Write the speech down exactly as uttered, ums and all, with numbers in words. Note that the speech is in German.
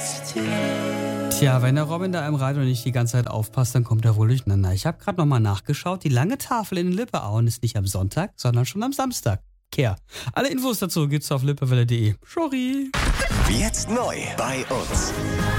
Tja, wenn der Robin da im Radio nicht die ganze Zeit aufpasst, dann kommt er wohl durcheinander. Ich habe gerade nochmal nachgeschaut. Die lange Tafel in Lippeauen ist nicht am Sonntag, sondern schon am Samstag. Kehr. Alle Infos dazu gibt's auf lippewelle punkt de. Sorry. Jetzt neu bei uns.